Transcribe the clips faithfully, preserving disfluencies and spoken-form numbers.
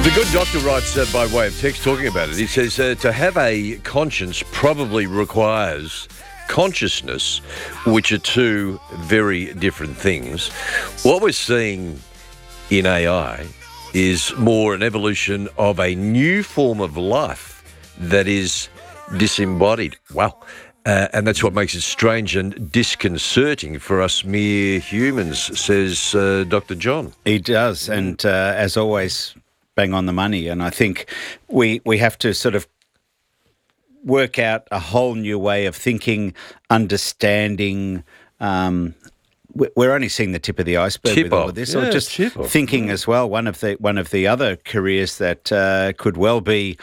The good doctor writes uh, by way of text talking about it. He says uh, to have a conscience probably requires consciousness, which are two very different things. What we're seeing in A I is more an evolution of a new form of life that is disembodied. Wow. Uh, and that's what makes it strange and disconcerting for us mere humans, says uh, Doctor John. He does, and uh, as always, bang on the money. And I think we we have to sort of work out a whole new way of thinking, understanding. Um, we- we're only seeing the tip of the iceberg Tip with all off. of this, Yeah, or just tip off. thinking as well. One of the one of the other careers that uh, could well be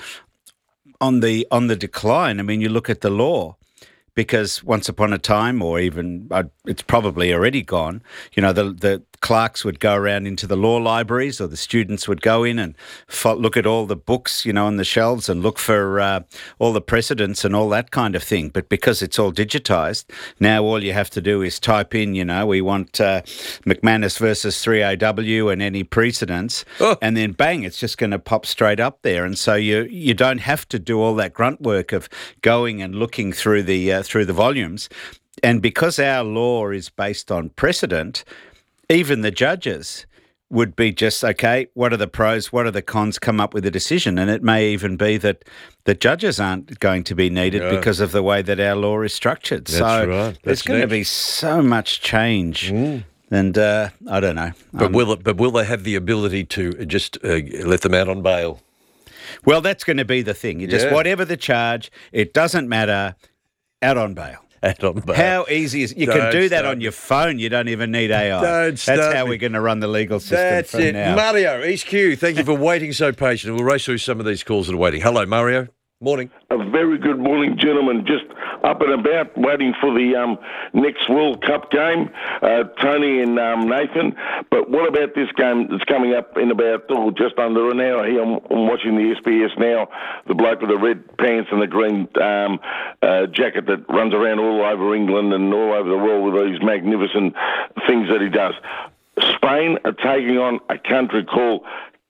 on the on the decline. I mean, you look at the law. Because once upon a time, or even uh, it's probably already gone, you know, the the clerks would go around into the law libraries, or the students would go in and fo- look at all the books, you know, on the shelves and look for uh, all the precedents and all that kind of thing. But because it's all digitised, now all you have to do is type in, you know, we want uh, McManus versus three A W and any precedents, Oh. and then bang, it's just going to pop straight up there. And so you you don't have to do all that grunt work of going and looking through the uh, through the volumes. And because our law is based on precedent, even the judges would be just, okay, what are the pros, what are the cons, come up with a decision. And it may even be that the judges aren't going to be needed Yeah. because of the way that our law is structured. That's so right. there's That's going to next. be so much change. And uh, I don't know. But Um, will it, but will they have the ability to just uh, let them out on bail? well, that's going to be the thing. You just, Yeah. whatever the charge, it doesn't matter, out on bail. Out on bail. How easy is it? You can Don't do that start on me. your phone. You don't even need A I. Don't That's start how me. we're going to run the legal system That's from it. now. Mario, East Q, thank you for waiting so patiently. We'll race through some of these calls that are waiting. Hello, Mario. Morning. A very good morning, gentlemen. Just up and about, waiting for the um, next World Cup game, uh, Tony and um, Nathan. But what about this game that's coming up in about oh, just under an hour here? I'm, I'm watching the S B S now. The bloke with the red pants and the green um, uh, jacket that runs around all over England and all over the world with these magnificent things that he does. Spain are taking on a country called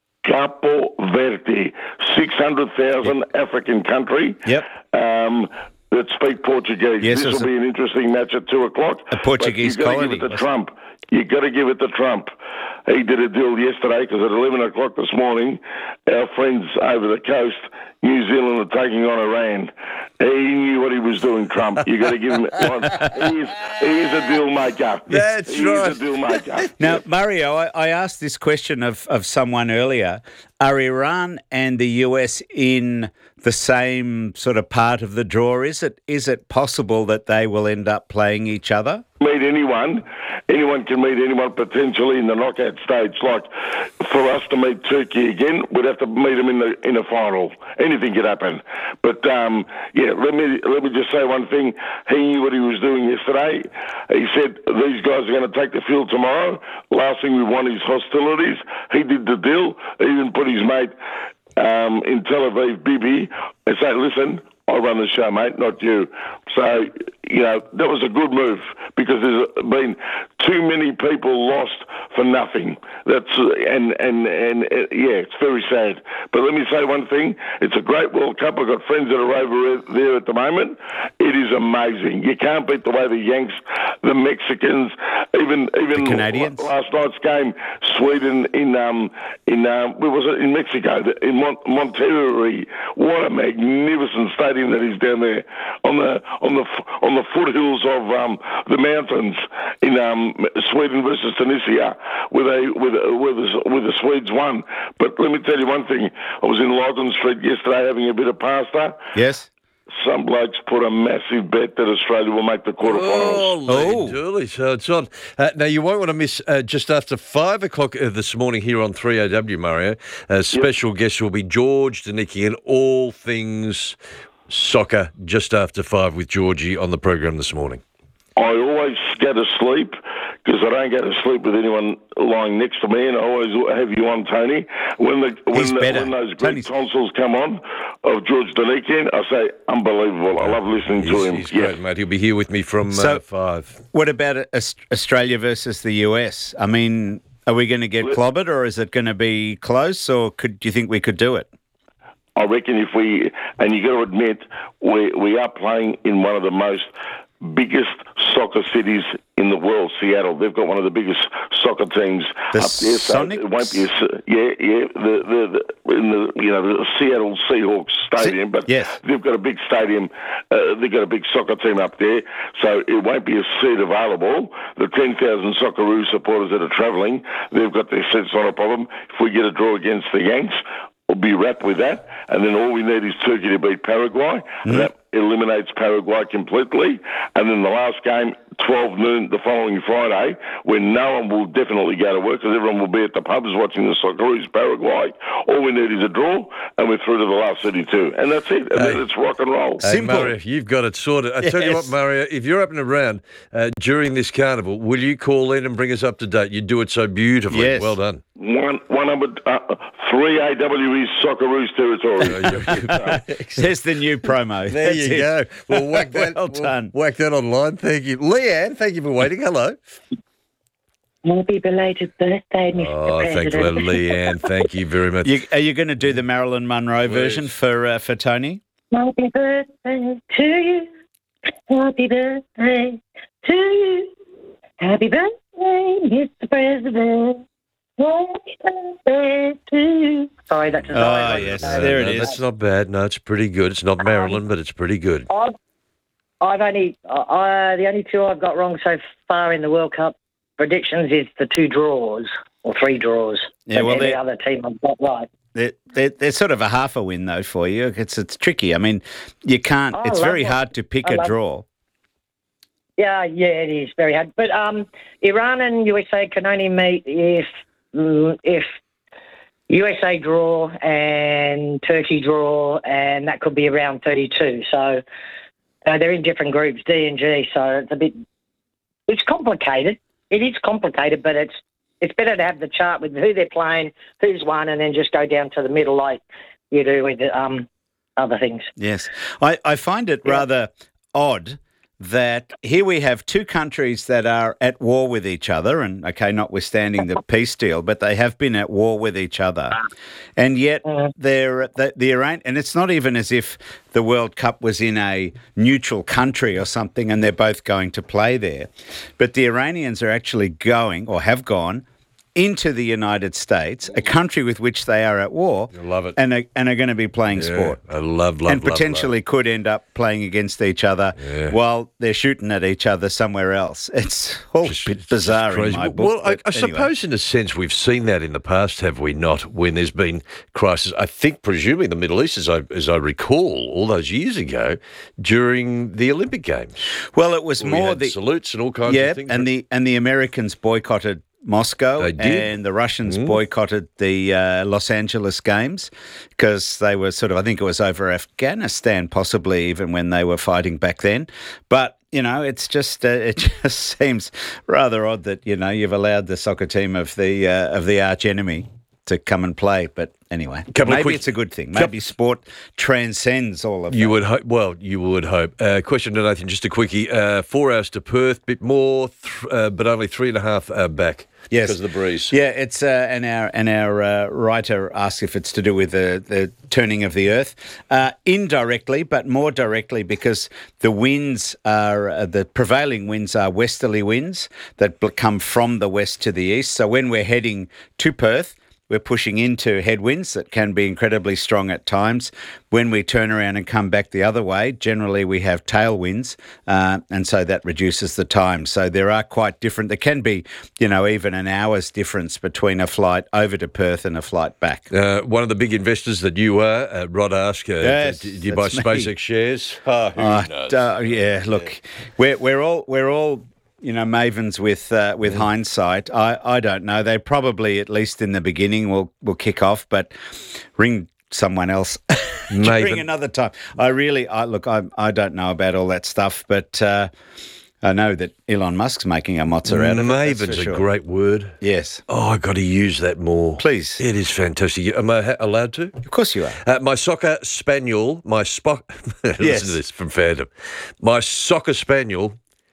Capo Verde, six hundred thousand African country. Yep. Um, that speak Portuguese. Yes, this it's will a- be an interesting match at two o'clock. A Portuguese but you've got to colony, give it to wasn't Trump. You've got to give it to Trump. He did a deal yesterday because at eleven o'clock this morning, our friends over the coast, New Zealand, are taking on Iran. He knew what he was doing, Trump. You've got to give him one. He is, he is a deal maker. That's he right. is a deal maker. Now, Mario, I, I asked this question of, of someone earlier. Are Iran and the U S in the same sort of part of the draw? Is it is it possible that they will end up playing each other? Meet anyone. Anyone can meet anyone potentially in the knockout stage. Like for us to meet Turkey again, we'd have to meet them in the in the final. Anything could happen. But um, yeah, let me let me just say one thing. He knew what he was doing yesterday. He said these guys are going to take the field tomorrow. Last thing we want is hostilities. He did the deal. He even put his mate um, in Tel Aviv, Bibi, and say, listen, I run the show, mate, not you. So, you know, that was a good move because there's been too many people lost for nothing. That's and and and uh, yeah, it's very sad. But let me say one thing: it's a great World Cup. I've got friends that are over there at the moment. It is amazing. You can't beat the way the Yanks, the Mexicans, even even The Canadians? last night's game, Sweden in um in um where was it in Mexico in Mont- Monterrey. What a magnificent stadium that is down there on the on the on the foothills of um the mountains in um Sweden versus Tunisia, where they where the, where the where the Swedes won. But let me tell you one thing: I was in Loudon Street yesterday having a bit of pasta. Yes. Some blokes put a massive bet that Australia will make the quarterfinals. Holy dooly. So it's on. Uh, now, you won't want to miss uh, just after five o'clock uh, this morning here on three A W, Mario. Uh, special guest will be George Danicki and all things soccer just after five with Georgie on the program this morning. I always go to sleep because I don't go to sleep with anyone lying next to me, and I always have you on, Tony. When the He's when, the, better. when those Tony's- great tonsils come on of George Danicki, I say unbelievable. I love listening to He's, him. he's Yeah. great, mate. He'll be here with me from So- uh, five. What about Aus- Australia versus the U S? I mean, Are we going to get clobbered, or is it going to be close, or could do you think we could do it? I reckon if we, and you got to admit, we we are playing in one of the most biggest soccer cities in the world, Seattle. They've got one of the biggest soccer teams The up there. So Sonics? it won't be, a, yeah, yeah, the, the, the, in the, you know, the Seattle Seahawks stadium, but yes. they've got a big stadium, uh, they've got a big soccer team up there, so it won't be a seat available. The ten thousand Socceroos supporters that are travelling, they've got their seats, not a problem. If we get a draw against the Yanks, we'll be wrapped with that, and then all we need is Turkey to beat Paraguay, Mm. and that eliminates Paraguay completely. And then the last game, twelve noon the following Friday, when no one will definitely go to work because everyone will be at the pubs watching the Socceroos Paraguay. All we need is a draw, and we're through to the last thirty-two, and that's it. And Hey. then it's rock and roll. Hey, Simple. Mario, you've got it sorted. I tell you what, Yes. Mario, if you're up and around uh, during this carnival, will you call in and bring us up to date? You do it so beautifully. Yes. Well done. One, one number uh, three A W E Socceroos territory. There's the new promo. There That's you it. go. Well, whack that. Well done. Whack that online. Thank you, Leanne. Thank you for waiting. Hello. Happy belated birthday, Mister Oh, thank you, President. Leanne. Thank you very much. You, are you going to do the Marilyn Monroe version for uh, for Tony? Happy birthday to you. Happy birthday to you. Happy birthday, Mister President. Happy birthday to you. Sorry, that's a Oh, yes. There it no, is. That's not bad. No, it's pretty good. It's not Maryland, but it's pretty good. I've, I've only, uh, the only two I've got wrong so far in the World Cup predictions is the two draws, or three draws. Yeah, And well, every they- other team I've got right. They're, they're, they're sort of a half a win, though, for you. It's it's tricky. I mean, you can't. Oh, I it's love very it. hard to pick I a love it. draw. Yeah, yeah, it is very hard. But um, Iran and U S A can only meet if mm, if U S A draw and Turkey draw, and that could be around thirty-two. So uh, they're in different groups, D and G. So it's a bit it's complicated. It is complicated, but it's it's better to have the chart with who they're playing, who's won, and then just go down to the middle like you do with um other things. Yes. I, I find it rather odd that here we have two countries that are at war with each other, and, okay, notwithstanding the peace deal, but they have been at war with each other. And yet they're, the, the Iran, and it's not even as if the World Cup was in a neutral country or something and they're both going to play there. But the Iranians are actually going, or have gone, into the United States, a country with which they are at war, I love it. and are, and are going to be playing Yeah, sport. I love, love, and love, potentially love. could end up playing against each other Yeah. while they're shooting at each other somewhere else. It's all Just- a bit just bizarre in crazy. my Well, book. Well, I, but I anyway. suppose in a sense we've seen that in the past, have we not? When there's been crisis, I think, presuming the Middle East, as I as I recall, all those years ago, during the Olympic Games, Well, it was we more had the salutes and all kinds yeah, of things. and the and the Americans boycotted Moscow, They did. and the Russians boycotted the uh, Los Angeles Games because they were sort of, I think it was over Afghanistan, possibly even when they were fighting back then. But you know, it's just uh, it just seems rather odd that you know you've allowed the soccer team of the uh, of the arch enemy to come and play. But anyway, Couple of maybe quick- it's a good thing. Coup- Maybe sport transcends all of You that. would hope. Well, you would hope. Uh, question to Nathan, just a quickie. Uh, four hours to Perth, bit more, th- uh, but only three and a half uh, back Yes. because of the breeze. Yeah, it's uh, and our and our uh, writer asks if it's to do with the, the turning of the Earth, uh, indirectly, but more directly because the winds are uh, the prevailing winds are westerly winds that bl- come from the west to the east. So when we're heading to Perth, we're pushing into headwinds that can be incredibly strong at times. When we turn around and come back the other way, generally we have tailwinds, uh, and so that reduces the time. So there are quite different. There can be, you know, even an hour's difference between a flight over to Perth and a flight back. Uh, one of the big investors that you are, uh, Rod asked, uh, Yes, do, do you buy that's me. SpaceX shares? Oh, who Uh, knows? uh, yeah, look, we're we're all we're all you know mavens with uh, with hindsight. I, I don't know. They probably at least in the beginning will will kick off, but ring someone else during Maven. another time. I really I look I I don't know about all that stuff, but uh, I know that Elon Musk's making a mozza out of it. that's Maven's for a sure. great word. Yes, Oh, I've got to use that more. Please. It is fantastic. Am I ha- allowed to? of course you are. Uh, my soccer spaniel, my Spock. Yes. Listen to this from Phantom. My soccer spaniel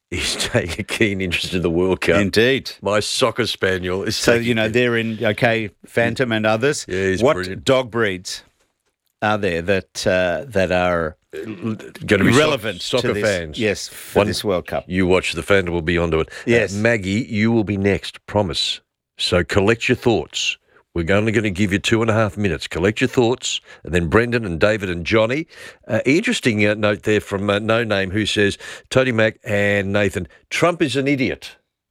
is taking a keen interest in the World Cup. Indeed. My soccer spaniel is So, taking you know, a- they're in, okay, Phantom and others. Yeah, he's what brilliant. dog breeds are there that uh, that are going to be relevant soc- soccer to this, fans. Yes, for One- this World Cup. You watch the Phantom, will be onto it. Yes. Uh, Maggie, you will be next, promise. So collect your thoughts. We're only going to give you two and a half minutes. Collect your thoughts. And then Brendan and David and Johnny. Uh, interesting uh, note there from uh, No Name who says, Tony Mac and Nathan, Trump is an idiot.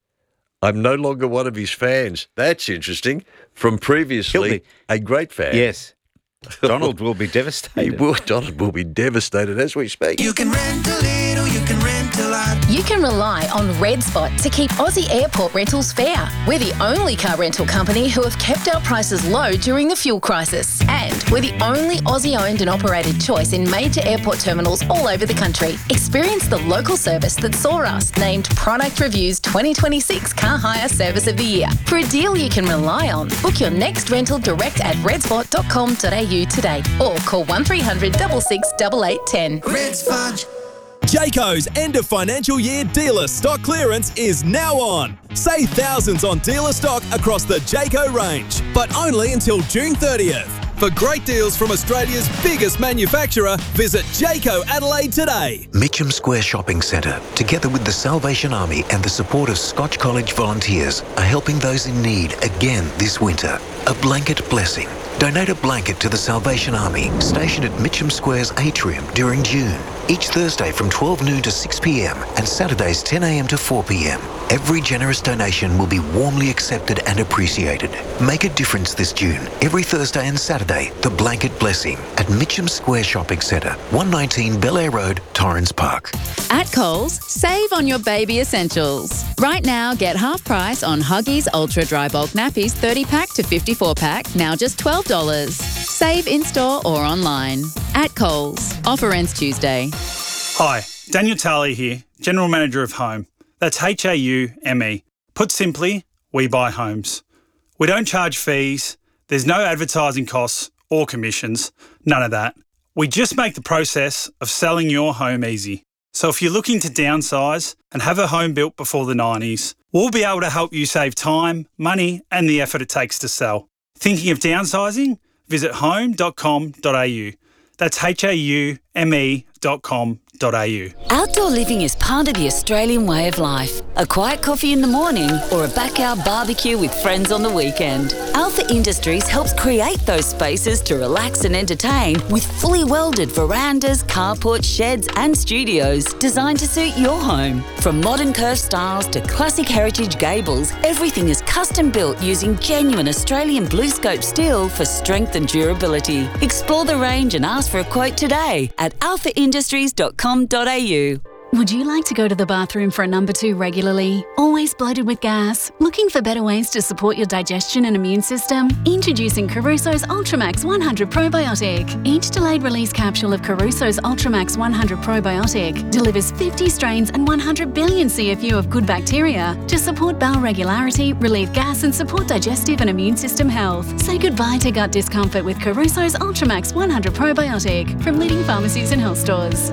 I'm no longer one of his fans. That's interesting. From He'll previously be- a great fan. Yes. Donald will be He devastated. will, Donald will be devastated as we speak. You can rent a little, you can rent a lot. You can rely on Red Spot to keep Aussie airport rentals fair. We're the only car rental company who have kept our prices low during the fuel crisis. And we're the only Aussie-owned and operated choice in major airport terminals all over the country. Experience the local service that saw us named Product Review's twenty twenty-six Car Hire Service of the Year. For a deal you can rely on, book your next rental direct at redspot dot com dot a u today or call one three hundred six six eight eight one zero. Red Sponge. Jayco's end of financial year dealer stock clearance is now on. Save thousands on dealer stock across the Jayco range, but only until June thirtieth. For great deals from Australia's biggest manufacturer, visit Jayco Adelaide today. Mitcham Square Shopping Centre, together with the Salvation Army and the support of Scotch College volunteers, are helping those in need again this winter. A blanket blessing. Donate a blanket to the Salvation Army, stationed at Mitcham Square's atrium during June. Each Thursday from twelve noon to six p m and Saturdays ten a m to four p m. Every generous donation will be warmly accepted and appreciated. Make a difference this June. Every Thursday and Saturday, the Blanket Blessing at Mitcham Square Shopping Centre, one nineteen Bel Air Road, Torrens Park. At Coles, save on your baby essentials. Right now, get half price on Huggies Ultra Dry Bulk Nappies thirty pack to fifty-four pack, now just twelve dollars. Save in-store or online. At Coles. Offer ends Tuesday. Hi, Daniel Talley here, General Manager of Home. That's H A U M E. Put simply, we buy homes. We don't charge fees, there's no advertising costs or commissions, none of that. We just make the process of selling your home easy. So if you're looking to downsize and have a home built before the nineties, we'll be able to help you save time, money and the effort it takes to sell. Thinking of downsizing? Visit home dot com dot a u. That's H A U M E dot com dot a u. Outdoor living is part of the Australian way of life. A quiet coffee in the morning or a backyard barbecue with friends on the weekend. Alpha Industries helps create those spaces to relax and entertain with fully welded verandas, carports, sheds and studios designed to suit your home. From modern curved styles to classic heritage gables, everything is custom built using genuine Australian blue scope steel for strength and durability. Explore the range and ask for a quote today at alpha industries dot com dot a u. Would you like to go to the bathroom for a number two regularly? Always bloated with gas? Looking for better ways to support your digestion and immune system? Introducing Caruso's Ultramax one hundred Probiotic. Each delayed release capsule of Caruso's Ultramax one hundred Probiotic delivers fifty strains and one hundred billion C F U of good bacteria to support bowel regularity, relieve gas and support digestive and immune system health. Say goodbye to gut discomfort with Caruso's Ultramax one hundred Probiotic from leading pharmacies and health stores.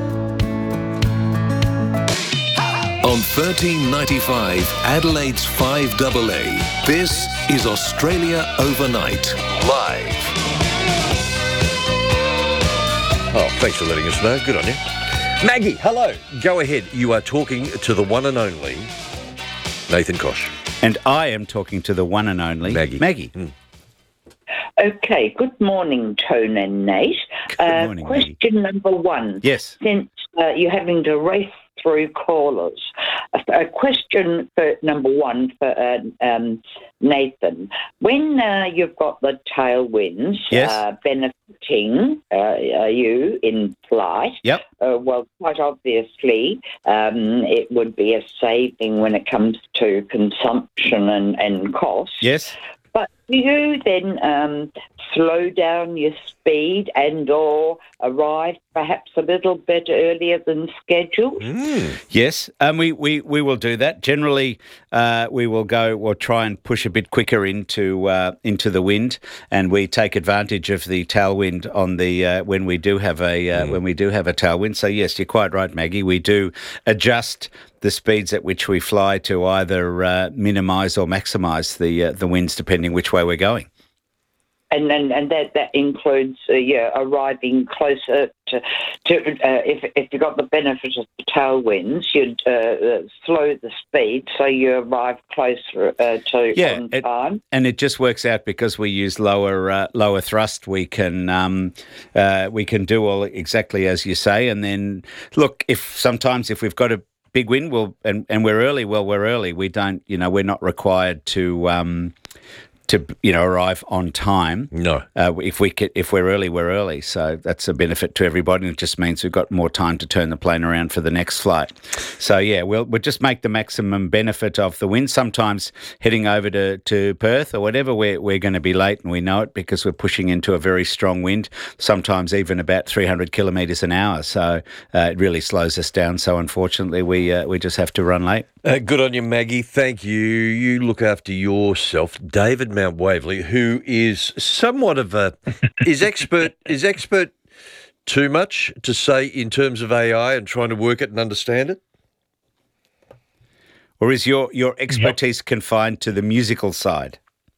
On thirteen ninety-five, Adelaide's five A A, this is Australia Overnight, live. Oh, thanks for letting us know. Good on you. Maggie, hello. Go ahead. You are talking to the one and only Nathan Koch. And I am talking to the one and only Maggie. Maggie. Mm. Okay, good morning, Tone and Nate. Good uh, morning, question Maggie. number one. Yes. Since uh, you're having to race through callers, a, a question for number one for uh, um, Nathan. When uh, you've got the tailwinds Yes. uh, benefiting uh, you in flight, Yep. uh, well, quite obviously, um, it would be a saving when it comes to consumption and, and cost. Yes. But do you then um, slow down your speed and or arrive perhaps a little bit earlier than scheduled? Mm. Yes, um, we, we, we will do that. Generally, uh, we will go. We'll try and push a bit quicker into uh, into the wind, and we take advantage of the tailwind on the uh, when we do have a uh, mm. when we do have a tailwind. So yes, you're quite right, Maggie. We do adjust the speeds at which we fly to either uh, minimise or maximise the uh, the winds, depending which way we're going. And then, and that, that includes uh, yeah, arriving closer to, to uh, if if you got the benefit of the tailwinds, you'd uh, uh, slow the speed so you arrive closer uh, to yeah, on it, time. And it just works out because we use lower uh, lower thrust. We can um, uh, we can do all exactly as you say. And then look, if sometimes if we've got a big wind, we'll and, and we're early. Well, we're early. We don't, you know, we're not required to. Um, to you know arrive on time. No. Uh, if we can, if we're early, we're early. So that's a benefit to everybody. And it just means we've got more time to turn the plane around for the next flight. So yeah, we'll we'll just make the maximum benefit of the wind. Sometimes heading over to, to Perth or whatever, we're we're going to be late and we know it because we're pushing into a very strong wind. Sometimes even about three hundred kilometres an hour. So uh, it really slows us down. So unfortunately, we uh, we just have to run late. Uh, good on you, Maggie. Thank you. You look after yourself. David Mount Waverley, who is somewhat of a is expert is expert too much to say in terms of A I and trying to work it and understand it? Or is your, your expertise yep. confined to the musical side?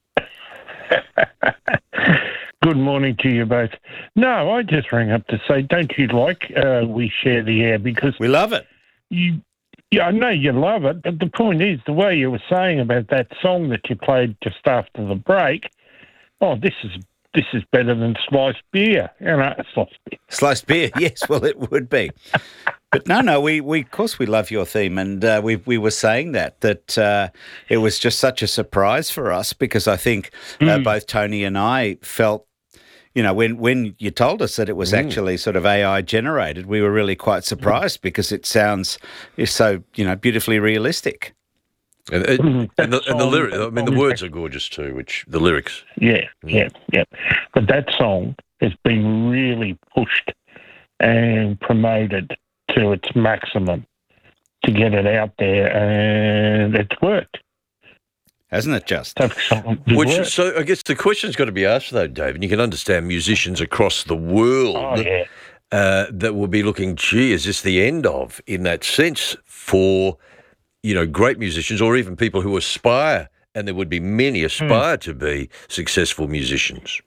Good morning to you both. No, I just rang up to say, don't you like uh, We Share the Air? Because we love it. You, yeah, I know you love it, but the point is, the way you were saying about that song that you played just after the break, oh, this is this is better than sliced beer. You know, sliced beer. Sliced beer, yes, well, it would be. But no, no, we, we of course we love your theme, and uh, we we were saying that that uh, it was just such a surprise for us because I think uh, mm. both Tony and I felt, you know, when when you told us that it was mm. actually sort of A I generated, we were really quite surprised because it sounds is so you know beautifully realistic. And, it, and the, and the lyrics, I mean, the words are gorgeous too. Which the lyrics, yeah, yeah, yeah. But that song has been really pushed and promoted to its maximum to get it out there, and it's worked. Hasn't it just? Which is, so I guess the question's got to be asked though, David. You can understand musicians across the world oh, yeah. uh, that will be looking, gee, is this the end of, in that sense, for, you know, great musicians or even people who aspire, and there would be many aspire mm. to be successful musicians.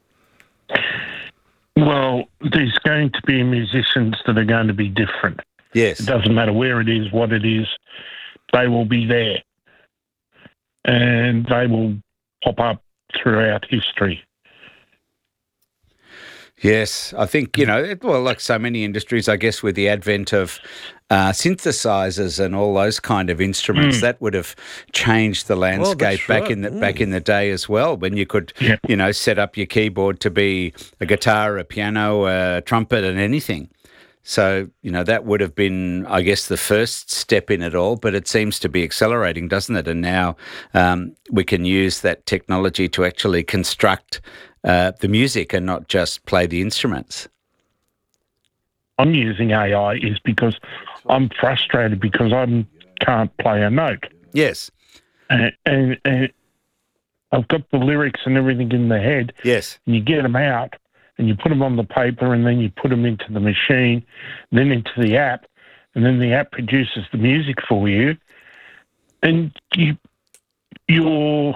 Well, there's going to be musicians that are going to be different. Yes. It doesn't matter where it is, what it is, they will be there. And they will pop up throughout history. Yes, I think, you know, well, like so many industries, I guess with the advent of uh, synthesizers and all those kind of instruments, mm. that would have changed the landscape oh, back right. in the mm. back in the day as well, when you could, yep. you know, set up your keyboard to be a guitar, a piano, a trumpet, and anything. So, you know, that would have been, I guess, the first step in it all, but it seems to be accelerating, doesn't it? And now um, we can use that technology to actually construct uh, the music and not just play the instruments. I'm using A I is because I'm frustrated because I can't play a note. Yes. And, and, and I've got the lyrics and everything in the head. Yes. And you get them out. And you put them on the paper, and then you put them into the machine, then into the app, and then the app produces the music for you. And you, your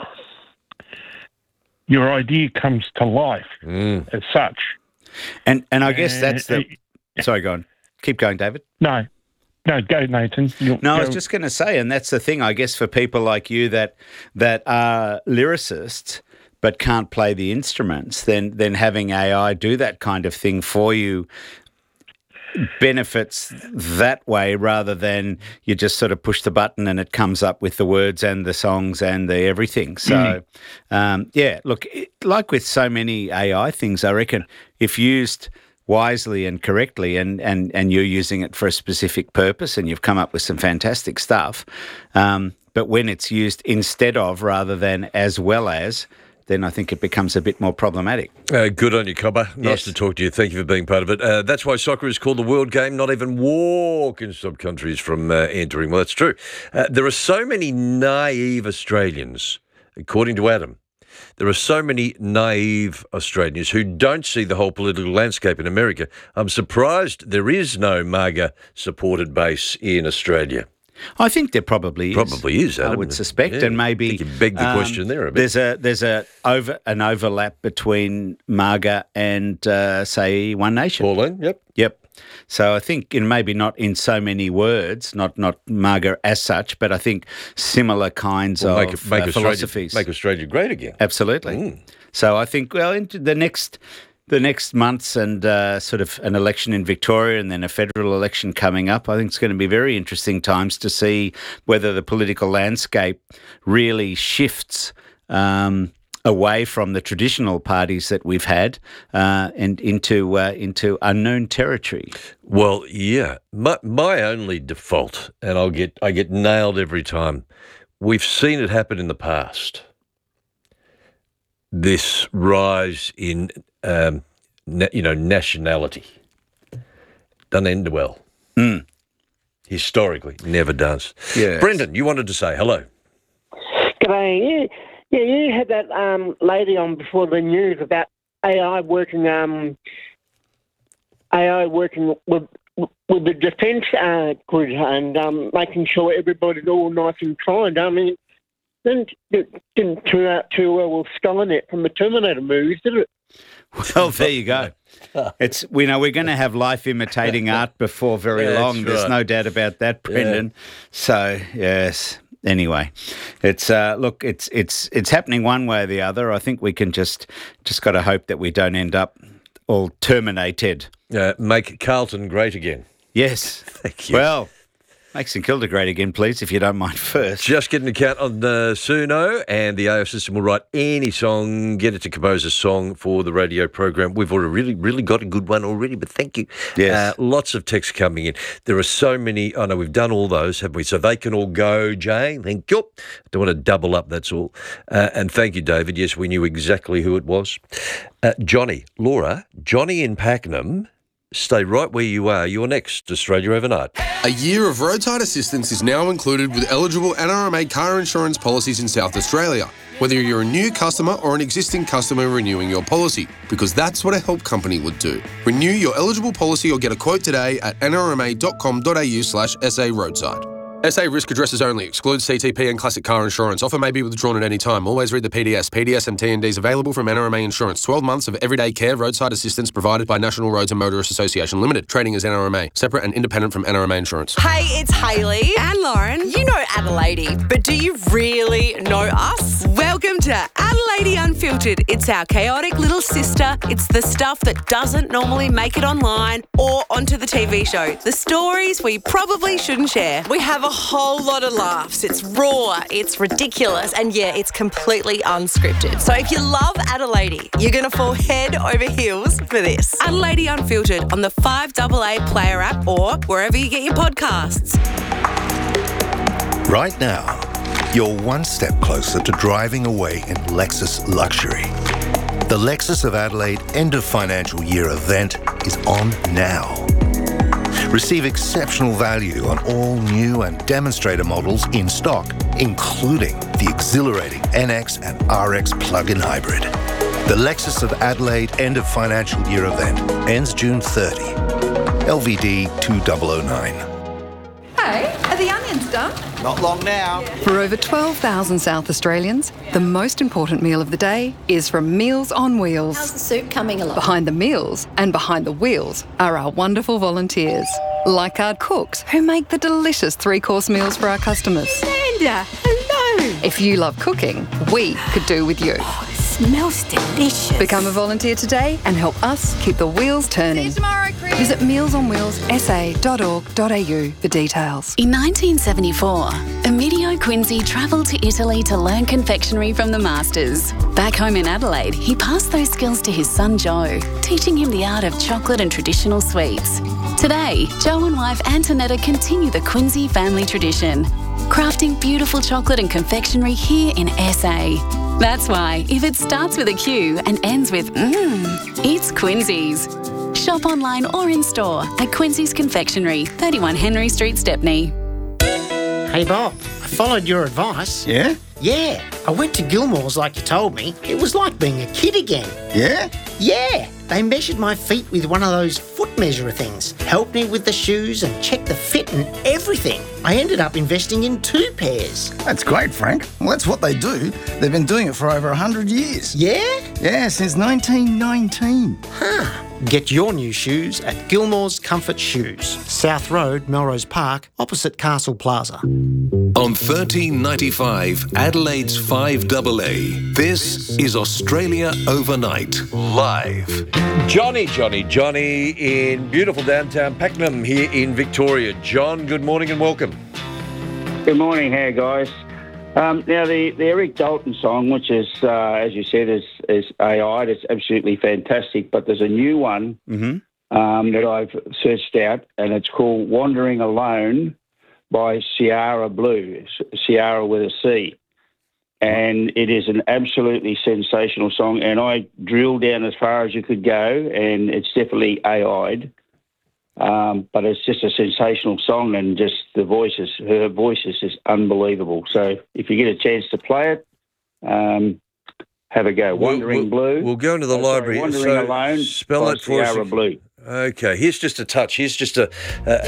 your idea comes to life mm. as such. And and I guess that's the. Uh, sorry, go on. Keep going, David. No. No, go, Nathan. You'll, no, go. I was just going to say, and that's the thing, I guess, for people like you that that are lyricists but can't play the instruments, then then having A I do that kind of thing for you benefits that way rather than you just sort of push the button and it comes up with the words and the songs and the everything. So, mm. um, yeah, look, it, like with so many A I things, I reckon if used wisely and correctly and, and, and you're using it for a specific purpose and you've come up with some fantastic stuff, um, but when it's used instead of rather than as well as, then I think it becomes a bit more problematic. Uh, good on you, Cobber. Nice Yes. to talk to you. Thank you for being part of it. Uh, that's why soccer is called the world game. Not even war can stop countries from uh, entering. Well, that's true. Uh, there are so many naive Australians, according to Adam. There are so many naive Australians who don't see the whole political landscape in America. I'm surprised there is no MAGA-supported base in Australia. I think there probably is. Probably is, Adam. I would suspect, Yeah, and maybe I think you beg the um, question there a bit. There's a there's a over an overlap between MAGA and uh, say One Nation. Pauline, yep, yep. So I think, in maybe not in so many words, not not MAGA as such, but I think similar kinds Well, of make, make uh, Australia, philosophies. Make Australia great again. Absolutely. Mm. So I think, well, into the next the next months and uh, sort of an election in Victoria and then a federal election coming up, I think it's going to be very interesting times to see whether the political landscape really shifts um, away from the traditional parties that we've had uh, and into uh, into unknown territory. Well, yeah. My, my only default, and I'll get I get nailed every time, we've seen it happen in the past. This rise in, um, na- you know, nationality doesn't end well. Mm. Historically, never does. Yes. Brendan, you wanted to say hello. G'day. Yeah, yeah, you had that um, lady on before the news about A I working, um, A I working with with the defence uh, grid and um, making sure everybody's all nice and kind. I mean, didn't it didn't turn out too well with Skynet from the Terminator movies, did it? Well, there you go. It's we know we're going to have life imitating art before very Yeah, long. that's There's right. no doubt about that, Brendan. So yes. Anyway, it's uh, look, it's it's it's happening one way or the other. I think we can just just got to hope that we don't end up all terminated. Uh, make Carlton great again. Yes. Thank you. Well, make St Kilda great again, please, if you don't mind first. Just get an account on the Suno, and the A I system will write any song, get it to compose a song for the radio program. We've already really, really got a good one already, but thank you. Yes. Uh, lots of texts coming in. There are so many. I know we've done all those, haven't we? So they can all go, Jay. Thank you. Don't want to double up, that's all. Uh, and thank you, David. Yes, we knew exactly who it was. Uh, Johnny, Laura, Johnny in Pakenham. Stay right where you are. You're next, Australia Overnight. A year of roadside assistance is now included with eligible N R M A car insurance policies in South Australia, whether you're a new customer or an existing customer renewing your policy, because that's what a help company would do. Renew your eligible policy or get a quote today at n r m a dot com dot a u slash s a roadside. S A risk addresses only. Excludes C T P and classic car insurance. Offer may be withdrawn at any time. Always read the P D S. P D S and T N Ds available from N R M A Insurance. twelve months of everyday care roadside assistance provided by National Roads and Motorists Association Limited. Trading as N R M A. Separate and independent from N R M A Insurance. Hey, it's Hayley and Lauren. You know Adelaide, but do you really know us? Welcome to Adelaide Unfiltered. It's our chaotic little sister. It's the stuff that doesn't normally make it online or onto the T V show. The stories we probably shouldn't share. We have a whole lot of laughs. It's raw, it's ridiculous, and yeah, it's completely unscripted. So if you love Adelaide, you're going to fall head over heels for this. Adelaide Unfiltered on the five A A Player app or wherever you get your podcasts. Right now, you're one step closer to driving away in Lexus luxury. The Lexus of Adelaide end of financial year event is on now. Receive exceptional value on all new and demonstrator models in stock, including the exhilarating N X and R X plug-in hybrid. The Lexus of Adelaide end of financial year event ends June thirtieth. L V D two thousand nine. Hey, are the onions done? Not long now. For over twelve thousand South Australians, the most important meal of the day is from Meals on Wheels. How's the soup coming along? Behind the meals and behind the wheels are our wonderful volunteers, like our cooks who make the delicious three-course meals for our customers. Linda, hello. If you love cooking, we could do with you. Oh, it smells delicious. Become a volunteer today and help us keep the wheels turning. See you tomorrow, Chris. Visit meals on wheels s a dot org dot a u for details. In nineteen seventy-four, Emilio Quincy travelled to Italy to learn confectionery from the masters. Back home in Adelaide, he passed those skills to his son Joe, teaching him the art of chocolate and traditional sweets. Today, Joe and wife Antonetta continue the Quincy family tradition, crafting beautiful chocolate and confectionery here in S A. That's why, if it starts with a Q and ends with mmm, it's Quincy's. Shop online or in store at Quincy's Confectionery, thirty-one Henry Street, Stepney. Hey Bob, I followed your advice. Yeah? Yeah, I went to Gilmore's like you told me. It was like being a kid again. Yeah? Yeah, they measured my feet with one of those foot measurer things, helped me with the shoes and checked the fit and everything. I ended up investing in two pairs. That's great, Frank. Well, that's what they do. They've been doing it for over one hundred years. Yeah? Yeah, since nineteen nineteen. Huh. Get your new shoes at Gilmore's Comfort Shoes, South Road, Melrose Park, opposite Castle Plaza. On thirteen ninety-five, Adelaide's five A A, this is Australia Overnight, live. Johnny, Johnny, Johnny in beautiful downtown Pakenham here in Victoria. John, good morning and welcome. Good morning, how guys? Um, now, the, the Eric Dalton song, which is, uh, as you said, is, is A I, it's absolutely fantastic, but there's a new one Mm-hmm. um, that I've searched out, and it's called Wandering Alone by Ciara Blue, Ciara with a C. And it is an absolutely sensational song, and I drilled down as far as you could go, and it's definitely A I'd. Um, but it's just a sensational song, and just the voices, her voice is just unbelievable. So if you get a chance to play it, um, have a go. We'll- Wandering we'll- Blue. We'll go into the Oh, sorry, library. Wandering So Alone spell by it for us. Ciara Blue. Okay, here's just a touch. Here's just a, a